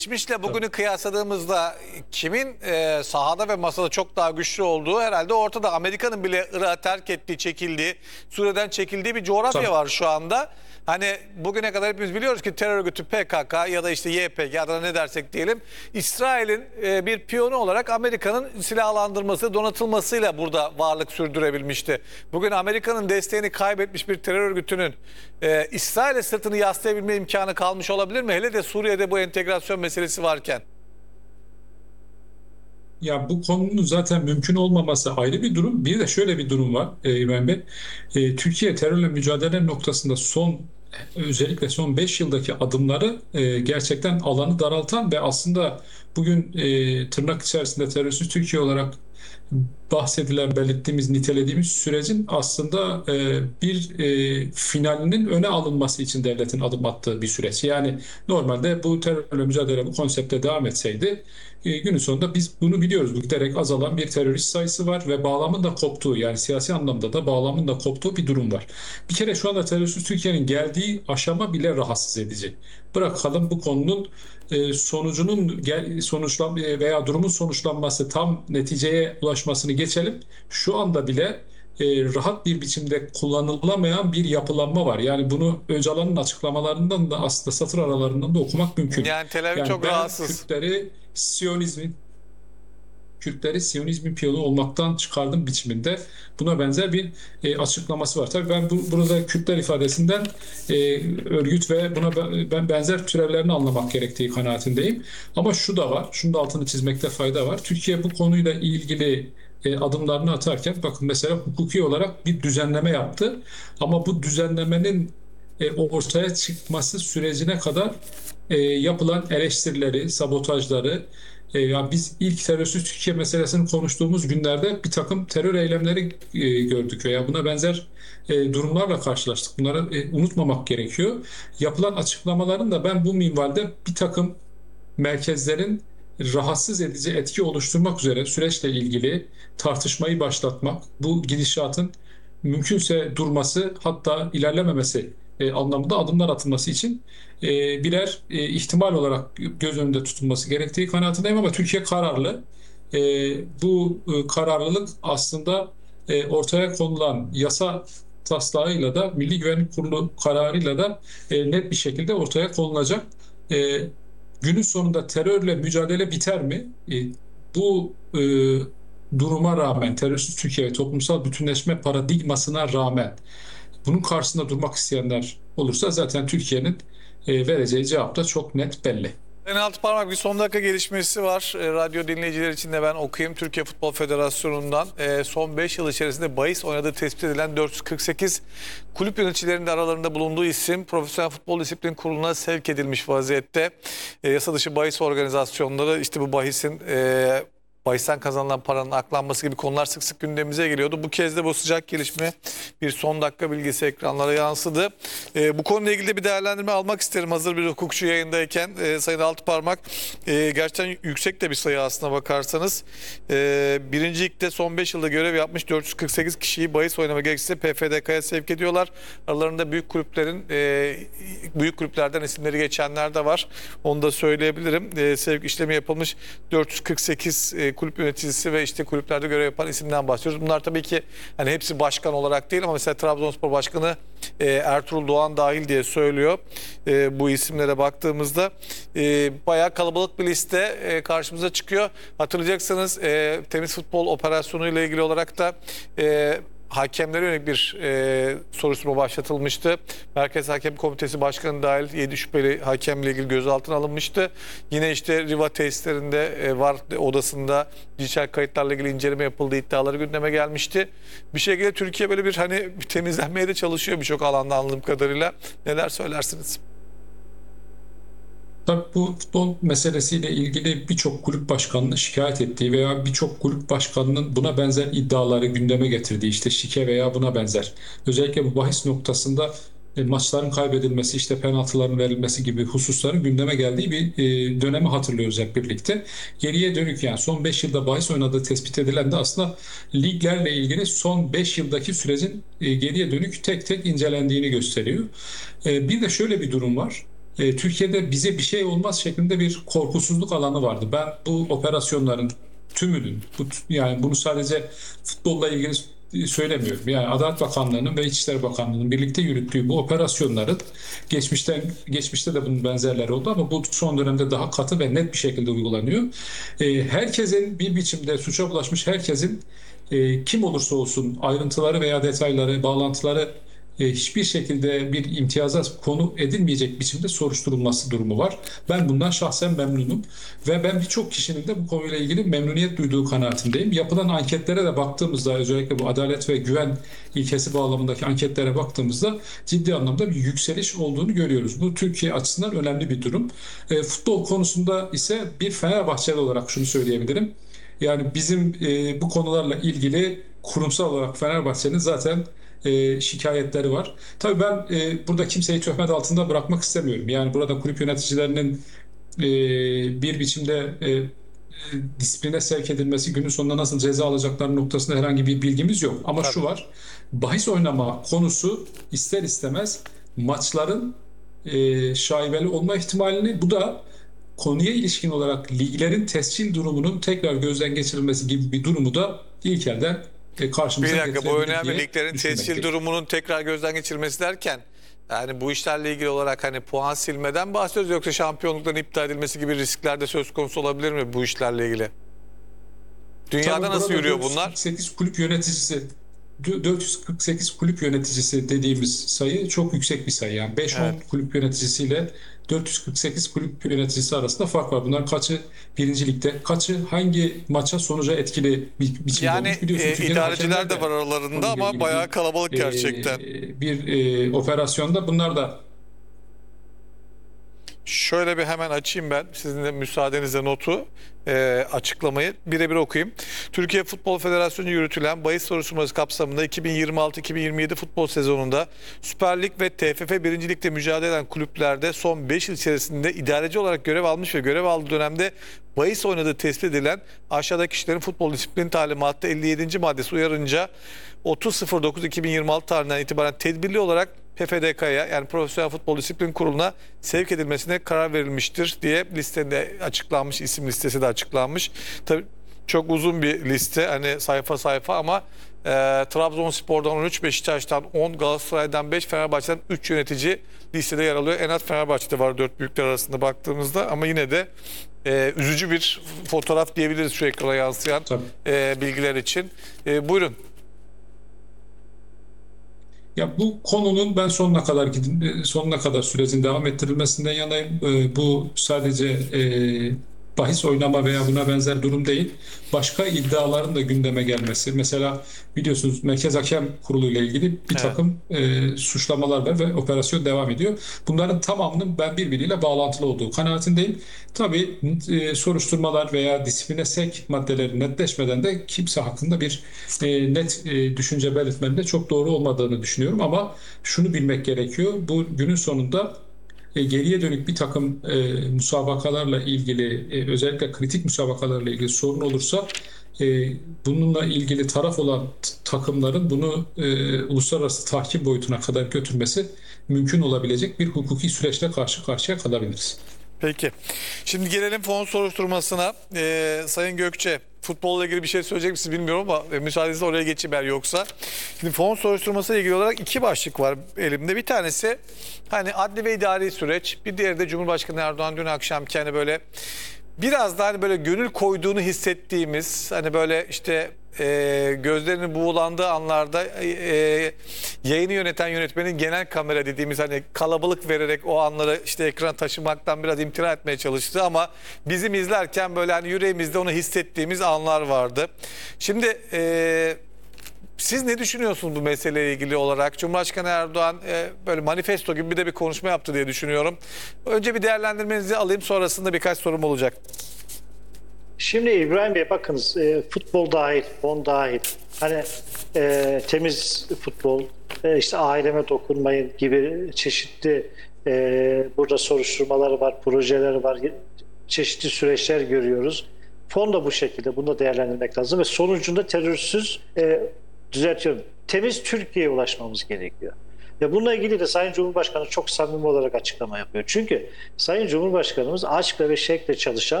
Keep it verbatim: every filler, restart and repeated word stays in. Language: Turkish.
Geçmişle bugünü kıyasladığımızda kimin e, sahada ve masada çok daha güçlü olduğu herhalde ortada. Amerika'nın bile Irak'ı terk ettiği, çekildiği, Suriye'den çekildiği bir coğrafya Tabii. var şu anda. Hani bugüne kadar hepimiz biliyoruz ki terör örgütü P K K ya da işte Y P G adına ne dersek diyelim, İsrail'in e, bir piyonu olarak Amerika'nın silahlandırması, donatılmasıyla burada varlık sürdürebilmişti. Bugün Amerika'nın desteğini kaybetmiş bir terör örgütünün e, İsrail'e sırtını yaslayabilme imkanı kalmış olabilir mi? Hele de Suriye'de bu entegrasyon meselesi varken. Ya bu konunun zaten mümkün olmaması ayrı bir durum. Bir de şöyle bir durum var e, İbrahim Bey. E, Türkiye terörle mücadele noktasında son özellikle son beş yıldaki adımları e, gerçekten alanı daraltan ve aslında bugün e, tırnak içerisinde terörsüz Türkiye olarak bahsedilen, belirttiğimiz, nitelediğimiz sürecin aslında e, bir e, finalinin öne alınması için devletin adım attığı bir süreç. Yani normalde bu terörle mücadele bu konsepte devam etseydi e, günün sonunda biz bunu biliyoruz. Bu giderek azalan bir terörist sayısı var ve bağlamın da koptuğu, yani siyasi anlamda da bağlamın da koptuğu bir durum var. Bir kere şu anda terörsüz Türkiye'nin geldiği aşama bile rahatsız edici. Bırakalım bu konunun e, sonucunun gel, sonuçlan veya durumun sonuçlanması, tam neticeye ulaşmasını geçelim. Şu anda bile e, rahat bir biçimde kullanılamayan bir yapılanma var. Yani bunu Öcalan'ın açıklamalarından da aslında satır aralarından da okumak mümkün. Yani Tel Aviv Yani çok ben rahatsız. Kürtleri Siyonizmin Kürtleri Siyonizmin piyonu olmaktan çıkardım biçiminde buna benzer bir e, açıklaması var. Tabii ben bu, burada Kürtler ifadesinden e, örgüt ve buna ben benzer türevlerini anlamak gerektiği kanaatindeyim. Ama şu da var, şunu da altını çizmekte fayda var. Türkiye bu konuyla ilgili e, adımlarını atarken bakın mesela hukuki olarak bir düzenleme yaptı. Ama bu düzenlemenin e, ortaya çıkması sürecine kadar e, yapılan eleştirileri, sabotajları, e, ya biz ilk terörsüz Türkiye meselesini konuştuğumuz günlerde bir takım terör eylemleri e, gördük veya buna benzer e, durumlarla karşılaştık. Bunları e, unutmamak gerekiyor. Yapılan açıklamaların da ben bu minvalde bir takım merkezlerin rahatsız edici etki oluşturmak üzere süreçle ilgili tartışmayı başlatmak, bu gidişatın mümkünse durması, hatta ilerlememesi e, anlamında adımlar atılması için e, birer e, ihtimal olarak göz önünde tutulması gerektiği kanaatindeyim ama Türkiye kararlı. E, bu e, kararlılık aslında e, ortaya konulan yasa taslağıyla da Milli Güvenlik Kurulu kararıyla da e, net bir şekilde ortaya konulacak. E, günün sonunda terörle mücadele biter mi? E, bu e, duruma rağmen, terörsüz Türkiye ve toplumsal bütünleşme paradigmasına rağmen bunun karşısında durmak isteyenler olursa zaten Türkiye'nin e, vereceği cevap da çok net belli. En altı parmak bir son dakika gelişmesi var. E, radyo dinleyiciler için de ben okuyayım. Türkiye Futbol Federasyonu'ndan e, son beş yıl içerisinde bahis oynadığı tespit edilen dört yüz kırk sekiz kulüp yöneticilerinin de aralarında bulunduğu isim Profesyonel Futbol Disiplin Kurulu'na sevk edilmiş vaziyette. E, yasa dışı bahis organizasyonları, işte bu bahisin e, bahisten kazanılan paranın aklanması gibi konular sık sık gündemimize geliyordu. Bu kez de bu sıcak gelişme bir son dakika bilgisi ekranlara yansıdı. E, bu konuyla ilgili de bir değerlendirme almak isterim. Hazır bir hukukçu yayındayken e, Sayın Altıparmak, e, gerçekten yüksek de bir sayı aslına bakarsanız. E, birinci Lig'de son beş yılda görev yapmış dört yüz kırk sekiz kişiyi bahis oynama gerekçesiyle P F D K'ya sevk ediyorlar. Aralarında büyük kulüplerin e, büyük kulüplerden isimleri geçenler de var. Onu da söyleyebilirim. E, sevk işlemi yapılmış dört yüz kırk sekiz e, kulüp yöneticisi ve işte kulüplerde görev yapan isimden bahsediyoruz. Bunlar tabii ki hani hepsi başkan olarak değil ama mesela Trabzonspor Başkanı e, Ertuğrul Doğan dahil diye söylüyor. E, bu isimlere baktığımızda e, bayağı kalabalık bir liste e, karşımıza çıkıyor. Hatırlayacaksınız e, temiz futbol operasyonu ile ilgili olarak da e, hakemlere yönelik bir e, soruşturma başlatılmıştı. Merkez Hakem Komitesi Başkanı dahil yedi şüpheli hakemle ilgili gözaltına alınmıştı. Yine işte Riva tesislerinde e, VAR odasında dijital kayıtlarla ilgili inceleme yapıldığı iddiaları gündeme gelmişti. Bir şekilde Türkiye böyle bir hani bir temizlenmeye de çalışıyor birçok alanda anladığım kadarıyla. Neler söylersiniz? Tabii bu futbol meselesiyle ilgili birçok kulüp başkanının şikayet ettiği veya birçok kulüp başkanının buna benzer iddiaları gündeme getirdiği, işte şike veya buna benzer. Özellikle bu bahis noktasında e, maçların kaybedilmesi, işte penaltıların verilmesi gibi hususların gündeme geldiği bir e, dönemi hatırlıyoruz hep birlikte. Geriye dönük, yani son beş yılda bahis oynadığı tespit edilen de aslında liglerle ilgili son beş yıldaki sürecin e, geriye dönük tek tek incelendiğini gösteriyor. E, bir de şöyle bir durum var. e, Türkiye'de bize bir şey olmaz şeklinde bir korkusuzluk alanı vardı. Ben bu operasyonların tümünün, bu, yani bunu sadece futbolla ilgili söylemiyorum. Yani Adalet Bakanlığı'nın ve İçişleri Bakanlığı'nın birlikte yürüttüğü bu operasyonların geçmişten geçmişte de bunun benzerleri oldu ama bu son dönemde daha katı ve net bir şekilde uygulanıyor. E, herkesin bir biçimde suça bulaşmış herkesin e, kim olursa olsun ayrıntıları veya detayları, bağlantıları e, hiçbir şekilde bir imtiyaza konu edilmeyecek biçimde soruşturulması durumu var. Ben bundan şahsen memnunum ve ben birçok kişinin de bu konuyla ilgili memnuniyet duyduğu kanaatindeyim. Yapılan anketlere de baktığımızda, özellikle bu adalet ve güven ilkesi bağlamındaki anketlere baktığımızda ciddi anlamda bir yükseliş olduğunu görüyoruz. Bu Türkiye açısından önemli bir durum. E, futbol konusunda ise bir Fenerbahçeli olarak şunu söyleyebilirim. Yani bizim e, bu konularla ilgili kurumsal olarak Fenerbahçe'nin zaten e, şikayetleri var. Tabii ben e, burada kimseyi töhmet altında bırakmak istemiyorum. Yani burada kulüp yöneticilerinin e, bir biçimde e, e, disipline sevk edilmesi, günün sonunda nasıl ceza alacakları noktasında herhangi bir bilgimiz yok. Ama Tabii. şu var, bahis oynama konusu ister istemez maçların e, şaibeli olma ihtimalini, bu da konuya ilişkin olarak liglerin tescil durumunun tekrar gözden geçirilmesi gibi bir durumu da ilk elden e, karşımıza Bir dakika, bu getirebilir önemli, diye liglerin tescil düşünmekteyim. durumunun tekrar gözden geçirilmesi derken yani bu işlerle ilgili olarak hani puan silmeden bahsediyoruz, yoksa şampiyonlukların iptal edilmesi gibi riskler de söz konusu olabilir mi bu işlerle ilgili? Dünyada Tabii nasıl burada yürüyor bunlar? dört yüz kırk sekiz kulüp yöneticisi dört yüz kırk sekiz kulüp yöneticisi dediğimiz sayı çok yüksek bir sayı. Yani beş on Evet. kulüp yöneticisiyle dört yüz kırk sekiz kulüp yöneticisi arasında fark var. Bunlar kaçı birinci ligde, kaçı hangi maça sonuca etkili bir biçimde Yani olmuş. Biliyorsun e, Türkiye'de idareciler hakemler de var aralarında konuyla ama ilgili bayağı bir kalabalık gerçekten. e, bir e, operasyonda bunlar da. Şöyle bir hemen açayım ben sizin de müsaadenizle notu, e, açıklamayı birebir okuyayım. Türkiye Futbol Federasyonu yürütülen bahis soruşturması kapsamında iki bin yirmi altı iki bin yirmi yedi futbol sezonunda Süper Lig ve T F F birinci Lig'de mücadele eden kulüplerde son beş yıl içerisinde idareci olarak görev almış ve görev aldığı dönemde bahis oynadığı tespit edilen aşağıdaki kişilerin futbol disiplin talimatı elli yedinci maddesi uyarınca otuz dokuz iki bin yirmi altı tarihinden itibaren tedbirli olarak P F D K'ya, yani Profesyonel Futbol Disiplin Kurulu'na sevk edilmesine karar verilmiştir diye listede açıklanmış, isim listesi de açıklanmış. Tabii çok uzun bir liste, hani sayfa sayfa, ama e, Trabzonspor'dan on üç, Beşiktaş'tan on, Galatasaray'dan beş, Fenerbahçe'den üç yönetici listede yer alıyor. En az Fenerbahçe'de var dört büyükler arasında baktığımızda, ama yine de e, üzücü bir fotoğraf diyebiliriz şu ekrana yansıyan e, bilgiler için. E, buyurun. Ya bu konunun ben sonuna kadar gidin, sonuna kadar sürecin devam ettirilmesinden yanayım. Ee, Bu sadece e, bahis oynama veya buna benzer durum değil. Başka iddiaların da gündeme gelmesi. Mesela biliyorsunuz Merkez Hakem Kurulu ile ilgili bir Evet. takım e, suçlamalar var ve operasyon devam ediyor. Bunların tamamının ben birbiriyle bağlantılı olduğu kanaatindeyim. Tabii e, soruşturmalar veya disipline sevk maddeleri netleşmeden de kimse hakkında bir e, net e, düşünce belirtmenin de çok doğru olmadığını düşünüyorum. Ama şunu bilmek gerekiyor. Bu günün sonunda e, geriye dönük bir takım e, müsabakalarla ilgili, e, özellikle kritik müsabakalarla ilgili sorun olursa e, bununla ilgili taraf olan t- takımların bunu e, uluslararası tahkim boyutuna kadar götürmesi mümkün olabilecek bir hukuki süreçle karşı karşıya kalabiliriz. Peki. Şimdi gelelim fon soruşturmasına. Ee, Sayın Gökçe, futbolla ilgili bir şey söyleyecek misiniz bilmiyorum ama e, müsaadenizle oraya geçeyim eğer yoksa. Şimdi fon soruşturması ile ilgili olarak iki başlık var elimde. Bir tanesi hani adli ve idari süreç. Bir diğeri de Cumhurbaşkanı Erdoğan dün akşamki hani böyle biraz daha hani böyle gönül koyduğunu hissettiğimiz, hani böyle işte e, gözlerinin buğulandığı anlarda e, e, yayını yöneten yönetmenin genel kamera dediğimiz hani kalabalık vererek o anları işte ekran taşımaktan biraz imtina etmeye çalıştı, ama bizim izlerken böyle hani yüreğimizde onu hissettiğimiz anlar vardı. Şimdi e, siz ne düşünüyorsunuz bu meseleyle ilgili olarak? Cumhurbaşkanı Erdoğan e, böyle manifesto gibi bir de bir konuşma yaptı diye düşünüyorum. Önce bir değerlendirmenizi alayım, sonrasında birkaç sorum olacak. Şimdi İbrahim Bey, bakınız, e, futbol dahil, fon dahil, hani e, temiz futbol, e, işte aileme dokunmayın gibi çeşitli e, burada soruşturmaları var, projeleri var, çeşitli süreçler görüyoruz. Fon da bu şekilde, bunu da değerlendirmek lazım ve sonucunda terörsüz, e, düzeltiyorum, temiz Türkiye'ye ulaşmamız gerekiyor. Ve bununla ilgili de Sayın Cumhurbaşkanı çok samimi olarak açıklama yapıyor. Çünkü Sayın Cumhurbaşkanımız aşkla ve şevkle çalışan